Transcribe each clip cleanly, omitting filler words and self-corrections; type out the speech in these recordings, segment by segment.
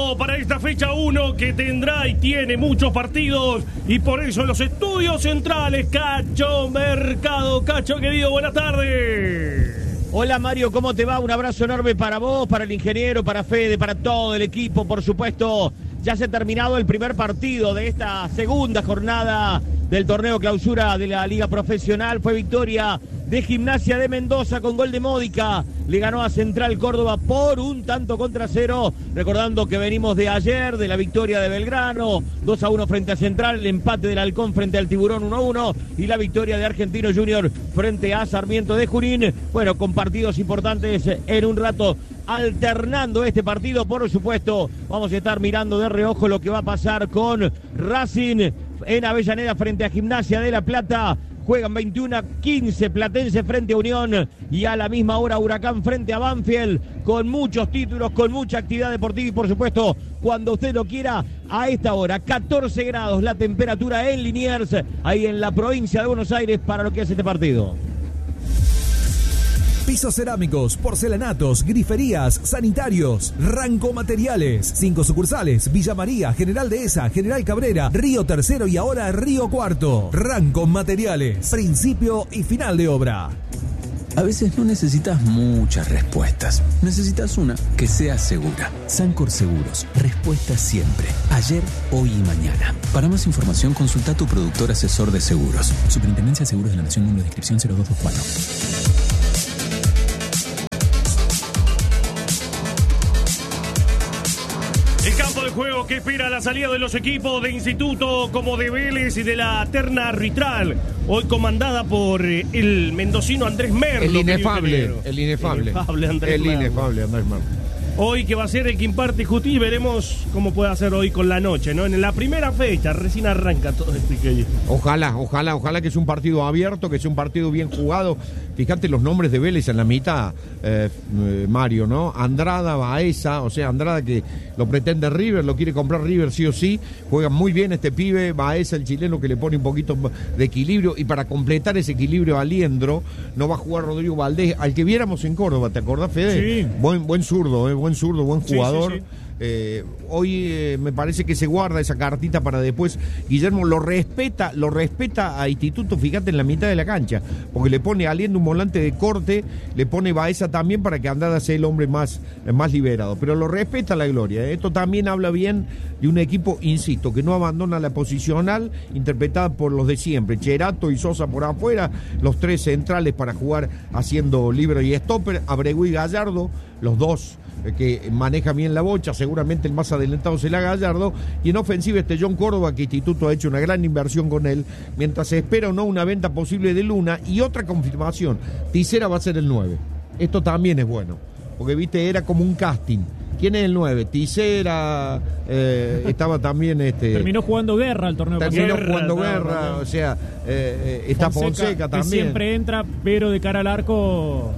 Para esta fecha 1 que tendrá y tiene muchos partidos y por eso en los estudios centrales Cacho Mercado. Cacho querido, buenas tardes. Hola Mario, ¿cómo te va? Un abrazo enorme para vos, para el ingeniero, para Fede, para todo el equipo, por supuesto. Ya se ha terminado el primer partido de esta segunda jornada del torneo clausura de la Liga Profesional. Fue victoria de Gimnasia de Mendoza con gol de Módica. Le ganó a Central Córdoba por 1-0. Recordando que venimos de ayer, de la victoria de Belgrano, 2-1 frente a Central, el empate del Halcón frente al Tiburón 1-1 y la victoria de Argentino Junior frente a Sarmiento de Junín. Bueno, con partidos importantes en un rato. Alternando este partido, por supuesto, vamos a estar mirando de reojo lo que va a pasar con Racing en Avellaneda frente a Gimnasia de La Plata. Juegan 21-15 Platense frente a Unión y a la misma hora Huracán frente a Banfield, con muchos títulos, con mucha actividad deportiva y por supuesto, cuando usted lo quiera, a esta hora, 14 grados la temperatura en Liniers, ahí en la provincia de Buenos Aires, para lo que es este partido. Pisos cerámicos, porcelanatos, griferías, sanitarios, Ranco Materiales. 5 sucursales: Villa María, General Dehesa, General Cabrera, Río Tercero y ahora Río Cuarto. Ranco Materiales, principio y final de obra. A veces no necesitas muchas respuestas. Necesitas una que sea segura. Sancor Seguros. Respuesta siempre. Ayer, hoy y mañana. Para más información, consulta a tu productor asesor de seguros. Superintendencia de Seguros de la Nación, número de inscripción 0224. El campo de juego que espera la salida de los equipos de Instituto como de Vélez y de la terna arbitral, hoy comandada por el mendocino Andrés Merlo. El inefable Andrés Merlo. Hoy que va a ser el que imparte justicia, veremos cómo puede hacer hoy con la noche, ¿no? En la primera fecha, recién arranca todo este que... Ojalá que sea un partido abierto, que sea un partido bien jugado. Fíjate los nombres de Vélez en la mitad, Mario, ¿no? Andrada, Baeza, o sea, Andrada que lo pretende River, lo quiere comprar River sí o sí. Juega muy bien este pibe, Baeza, el chileno, que le pone un poquito de equilibrio. Y para completar ese equilibrio a Liendro, no va a jugar Rodrigo Valdés, al que viéramos en Córdoba, ¿te acordás, Fede? Sí. Buen zurdo, buen jugador. Sí. Hoy me parece que se guarda esa cartita para después. Guillermo lo respeta a Instituto, fíjate, en la mitad de la cancha, porque le pone a Aliendo un volante de corte, le pone Baeza también para que Andrada sea el hombre más liberado, pero lo respeta la gloria. Esto también habla bien de un equipo, insisto, que no abandona la posicional interpretada por los de siempre, Cherato y Sosa por afuera, los tres centrales para jugar haciendo libre y stopper, Abregu y Gallardo, los dos que maneja bien la bocha, seguramente el más adelantado será Gallardo, y en ofensiva John Córdoba, que Instituto ha hecho una gran inversión con él, mientras se espera o no una venta posible de Luna, y otra confirmación, Tisera va a ser el 9, esto también es bueno, porque viste, era como un casting. ¿Quién es el 9? Tisera, estaba también... Terminó jugando Guerra el torneo pasado. Terminó jugando Guerra, o sea, está Fonseca también. Que siempre entra, pero de cara al arco...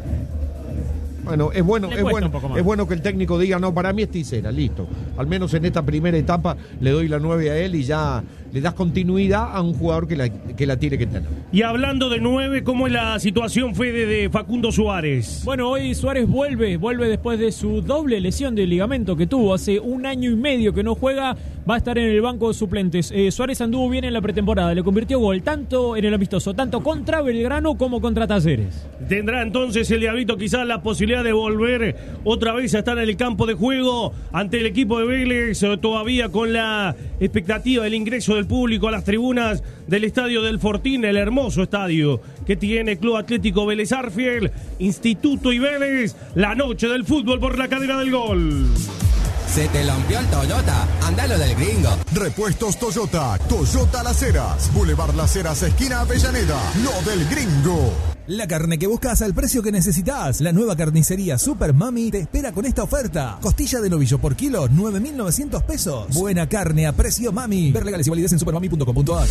Bueno, es bueno que el técnico diga, no, para mí es Tisera, listo. Al menos en esta primera etapa le doy la 9 a él y ya le das continuidad a un jugador que la tiene que tener. Y hablando de 9, ¿cómo es la situación, Fede, de Facundo Suárez? Bueno, hoy Suárez vuelve después de su doble lesión de ligamento que tuvo. Hace 1 año y medio que no juega, va a estar en el banco de suplentes. Suárez anduvo bien en la pretemporada, le convirtió gol tanto en el amistoso, tanto contra Belgrano como contra Talleres. Tendrá entonces el Diablito quizás la posibilidad de volver otra vez a estar en el campo de juego ante el equipo de Vélez, todavía con la expectativa del ingreso del público a las tribunas del estadio del Fortín, el hermoso estadio que tiene Club Atlético Vélez Arfiel, Instituto y Vélez, la noche del fútbol por la cadena del gol. Se te lampió el Toyota, andalo del gringo. Repuestos Toyota, Toyota Las Heras, Boulevard Las Heras, esquina Avellaneda, lo del gringo. La carne que buscas al precio que necesitas. La nueva carnicería Super Mami te espera con esta oferta. Costilla de novillo por kilo, 9.900 pesos. Buena carne a precio Mami. Ver legales y validez en supermami.com.ar.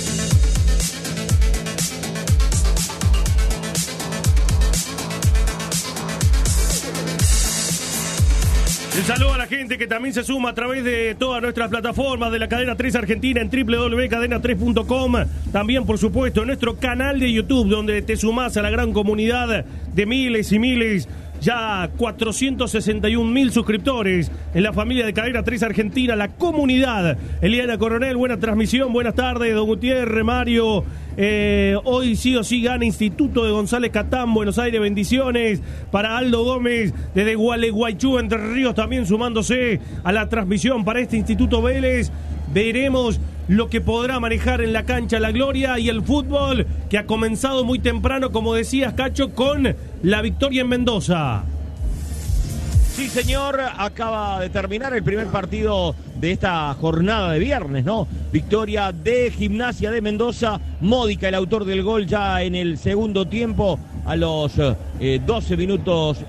Un saludo a la gente que también se suma a través de todas nuestras plataformas de la Cadena 3 Argentina en www.cadena3.com. También, por supuesto, en nuestro canal de YouTube, donde te sumás a la gran comunidad de miles y miles. Ya 461.000 suscriptores en la familia de Cadena 3 Argentina, la comunidad. Eliana Coronel, buena transmisión, buenas tardes, don Gutiérrez, Mario. Hoy sí o sí gana Instituto de González Catán, Buenos Aires, bendiciones para Aldo Gómez desde Gualeguaychú, Entre Ríos, también sumándose a la transmisión para este Instituto Vélez. Veremos lo que podrá manejar en la cancha la gloria y el fútbol que ha comenzado muy temprano, como decías, Cacho, con la victoria en Mendoza. Sí, señor, acaba de terminar el primer partido de esta jornada de viernes, ¿no? Victoria de Gimnasia de Mendoza, Módica, el autor del gol ya en el segundo tiempo, a los 22 minutos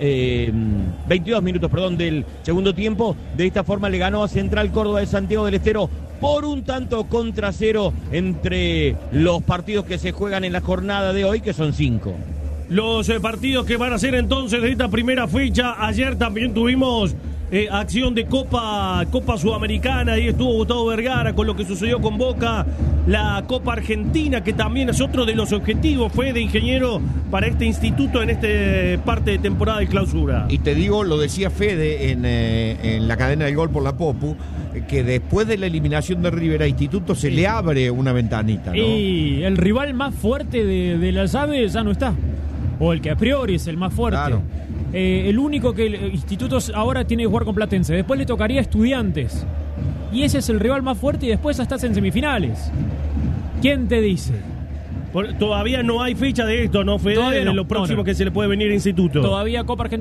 del segundo tiempo. De esta forma le ganó a Central Córdoba de Santiago del Estero por un tanto contra cero entre los partidos que se juegan en la jornada de hoy, que son 5. Los partidos que van a ser entonces de esta primera fecha. Ayer también tuvimos acción de Copa Sudamericana. Ahí estuvo Gustavo Vergara con lo que sucedió con Boca. La Copa Argentina, que también es otro de los objetivos, fue de ingeniero para este instituto en esta parte de temporada de clausura. Y te digo, lo decía Fede en la cadena del gol por la Popu, que después de la eliminación de River a Instituto se le abre una ventanita, ¿no? Y el rival más fuerte de las aves ya no está. O el que a priori es el más fuerte. Claro. El único que el Instituto ahora tiene que jugar con Platense. Después le tocaría Estudiantes. Y ese es el rival más fuerte y después estás en semifinales. ¿Quién te dice? Todavía no hay fecha de esto, ¿no, Fede? Todavía no, lo próximo no. que se le puede venir a Instituto. Todavía Copa Argentina.